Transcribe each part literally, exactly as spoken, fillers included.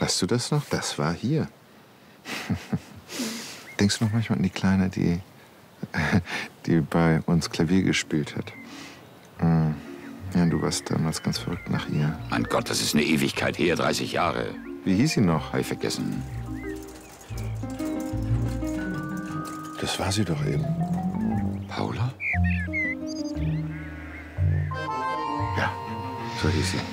Weißt du das noch? Das war hier. Denkst du noch manchmal an die Kleine, die, die bei uns Klavier gespielt hat? Hm. Ja, du warst damals ganz verrückt nach ihr. Mein Gott, das ist eine Ewigkeit her, dreißig Jahre. Wie hieß sie noch? Hab ich vergessen. Das war sie doch eben. Paula? Ja, so hieß sie.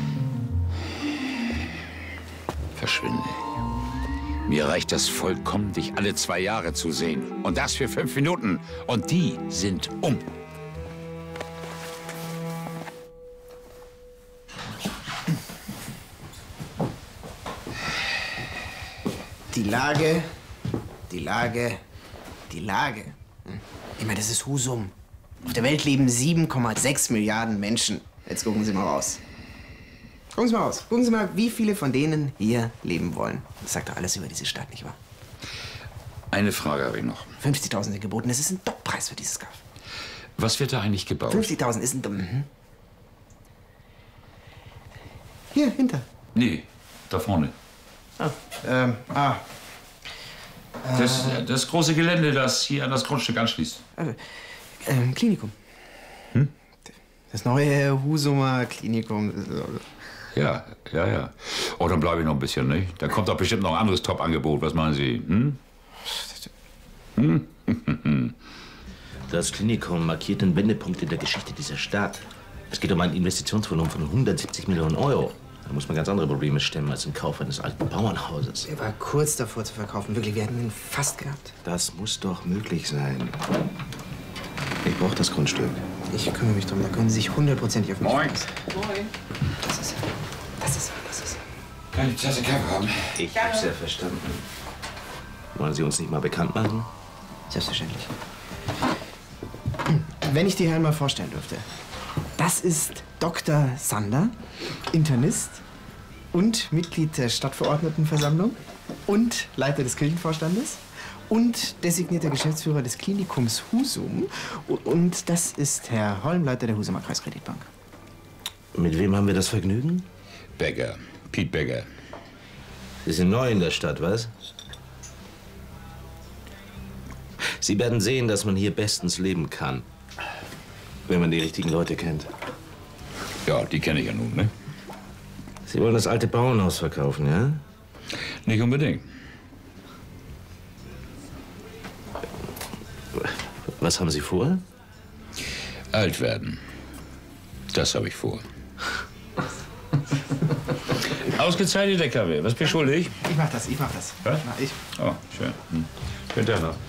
Verschwinde. Mir reicht das vollkommen, dich alle zwei Jahre zu sehen. Und das für fünf Minuten. Und die sind um. Die Lage, die Lage, die Lage. Ich meine, das ist Husum. Auf der Welt leben sieben Komma sechs Milliarden Menschen. Jetzt gucken Sie mal raus. Gucken Sie mal raus. Gucken Sie mal, wie viele von denen hier leben wollen. Das sagt doch alles über diese Stadt, nicht wahr? Eine Frage habe ich noch. fünfzigtausend sind geboten. Das ist ein Top-Preis für dieses Kaff. Was wird da eigentlich gebaut? fünfzigtausend ist ein... Mhm. Hier, hinter. Nee, da vorne. Ah, ähm, ah. Das, das große Gelände, das hier an das Grundstück anschließt. Also, ähm, Klinikum. Hm? Das neue Husumer Klinikum. Ja, ja, ja. Oh, dann bleibe ich noch ein bisschen, nicht? Da kommt doch bestimmt noch ein anderes Top-Angebot. Was meinen Sie? Hm? Hm? Das Klinikum markiert einen Wendepunkt in der Geschichte dieser Stadt. Es geht um ein Investitionsvolumen von hundertsiebzig Millionen Euro. Da muss man ganz andere Probleme stemmen als im Kauf eines alten Bauernhauses. Er war kurz davor zu verkaufen. Wirklich, wir hätten ihn fast gehabt. Das muss doch möglich sein. Ich brauche das Grundstück. Ich kümmere mich drum. Da können Sie sich hundertprozentig auf mich Moin. Moin. Das ist er. Das ist er. Das ist er. Kann ich eine Tasse Kaffee haben? Ich hab's ja verstanden. Wollen Sie uns nicht mal bekannt machen? Selbstverständlich. Wenn ich die Herren mal vorstellen dürfte. Das ist Doktor Sander, Internist und Mitglied der Stadtverordnetenversammlung und Leiter des Kirchenvorstandes und designierter Geschäftsführer des Klinikums Husum. Und das ist Herr Holm, Leiter der Husumer Kreiskreditbank. Mit wem haben wir das Vergnügen? Becker. Piet Becker. Sie sind neu in der Stadt, was? Sie werden sehen, dass man hier bestens leben kann. Wenn man die richtigen Leute kennt. Ja, die kenne ich ja nun, ne? Sie wollen das alte Bauernhaus verkaufen, ja? Nicht unbedingt. Was haben Sie vor? Alt werden. Das habe ich vor. Ausgezeichneter Kaffee. Was bin ich schuldig? Ich mach das, ich mach das. Was? Na, ich. Oh, schön. Hm. Schönen Tag noch.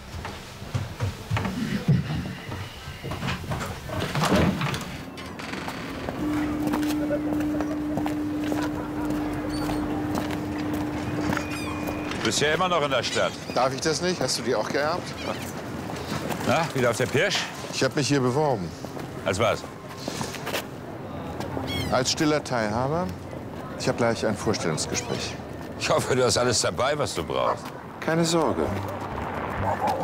Du bist ja immer noch in der Stadt. Darf ich das nicht? Hast du die auch geerbt? Na, wieder auf der Pirsch? Ich habe mich hier beworben. Als was? Als stiller Teilhaber. Ich habe gleich ein Vorstellungsgespräch. Ich hoffe, du hast alles dabei, was du brauchst. Keine Sorge.